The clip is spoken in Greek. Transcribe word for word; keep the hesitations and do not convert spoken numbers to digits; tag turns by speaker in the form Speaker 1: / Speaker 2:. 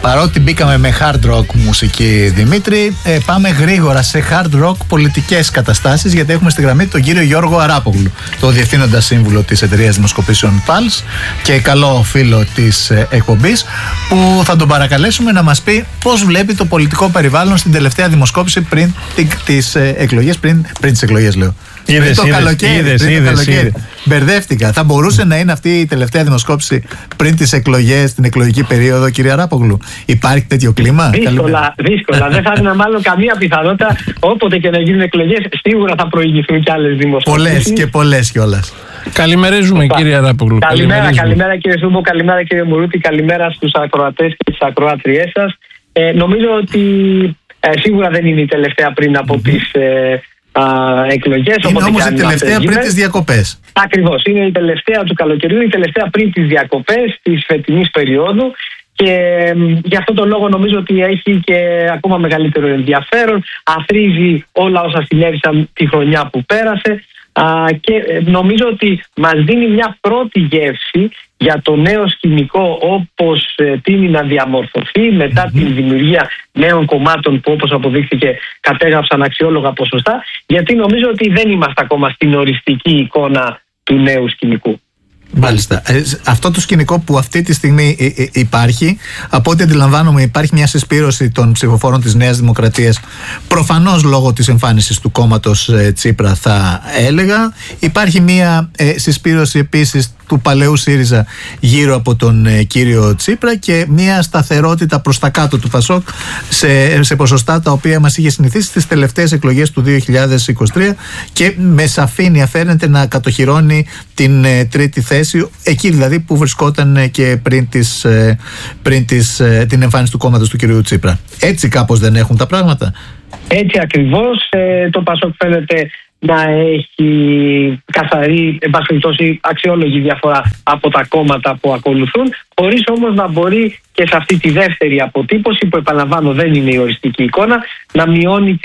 Speaker 1: Παρότι μπήκαμε με hard rock μουσική, Δημήτρη, ε, πάμε γρήγορα σε hard rock πολιτικές καταστάσεις, γιατί έχουμε στη γραμμή τον κύριο Γιώργο Αράπογλου, το διευθύνοντα σύμβουλο της εταιρείας δημοσκοπήσεων Pulse και καλό φίλο της ε, εκπομπής, που θα τον παρακαλέσουμε να μας πει πώς βλέπει το πολιτικό περιβάλλον στην τελευταία δημοσκόπηση πριν τις ε, εκλογές, πριν, πριν τις εκλογές λέω.
Speaker 2: Είδες,
Speaker 1: το
Speaker 2: είδες,
Speaker 1: καλοκαίρι,
Speaker 2: είδες,
Speaker 1: πριν
Speaker 2: είδες,
Speaker 1: το καλοκαίρι.
Speaker 2: είδες.
Speaker 1: Μπερδεύτηκα. Θα μπορούσε να είναι αυτή η τελευταία δημοσκόπηση πριν τις εκλογές, την εκλογική περίοδο, κύριε Αράπογλου? Υπάρχει τέτοιο κλίμα?
Speaker 3: Δύσκολα, δύσκολα. Δεν θα είναι μάλλον καμία πιθανότητα. Όποτε και να γίνουν εκλογές, σίγουρα θα προηγηθούν κι άλλες δημοσκοπήσεις.
Speaker 1: Πολλές και πολλές κιόλας.
Speaker 2: Καλημερίζουμε, κύριε Αράπογλου.
Speaker 3: Καλημέρα, καλημέρα κύριε Σούμπο, καλημέρα κύριε Μουρούτη, καλημέρα στους ακροατές και τις ακροάτριές σας. Ε, νομίζω ότι ε, σίγουρα δεν είναι η τελευταία πριν από τις ε, εκλογές.
Speaker 1: Είναι όμως η τελευταία πριν τις διακοπές.
Speaker 3: Ακριβώς, είναι η τελευταία του καλοκαιριού, η τελευταία πριν τις διακοπές της φετινής περίοδου. Και ε, γι' αυτό τον λόγο νομίζω ότι έχει και ακόμα μεγαλύτερο ενδιαφέρον. Αθροίζει όλα όσα συνέβησαν τη χρονιά που πέρασε. Α, και νομίζω ότι μας δίνει μια πρώτη γεύση για το νέο σκηνικό, όπως ε, τείνει να διαμορφωθεί μετά mm-hmm. την δημιουργία νέων κομμάτων που, όπως αποδείχθηκε, κατέγραψαν αξιόλογα ποσοστά, γιατί νομίζω ότι δεν είμαστε ακόμα στην οριστική εικόνα του νέου σκηνικού.
Speaker 1: Μάλιστα. Ε, αυτό το σκηνικό που αυτή τη στιγμή ε, ε, υπάρχει, από ό,τι αντιλαμβάνομαι, υπάρχει μια συσπήρωση των ψηφοφόρων της Νέας Δημοκρατίας, προφανώς λόγω της εμφάνισης του κόμματος ε, Τσίπρα, θα έλεγα. Υπάρχει μια ε, συσπήρωση επίσης του παλαιού ΣΥΡΙΖΑ γύρω από τον ε, κύριο Τσίπρα και μια σταθερότητα προς τα κάτω του ΠΑΣΟΚ σε, σε ποσοστά τα οποία μας είχε συνηθίσει στις τελευταίες εκλογές του δύο χιλιάδες είκοσι τρία, και με σαφήνεια φαίνεται να κατοχυρώνει την ε, τρίτη θέση, εκεί δηλαδή που βρισκόταν και πριν, τις, πριν τις, την εμφάνιση του κόμματος του κυρίου Τσίπρα. Έτσι κάπως δεν έχουν τα πράγματα?
Speaker 3: Έτσι ακριβώς. Ε, το ΠΑΣΟΚ φαίνεται να έχει καθαρή, εν πάση περιπτώσει, αξιόλογη διαφορά από τα κόμματα που ακολουθούν, χωρίς όμως να μπορεί και σε αυτή τη δεύτερη αποτύπωση, που επαναλαμβάνω δεν είναι η οριστική εικόνα, να μειώνει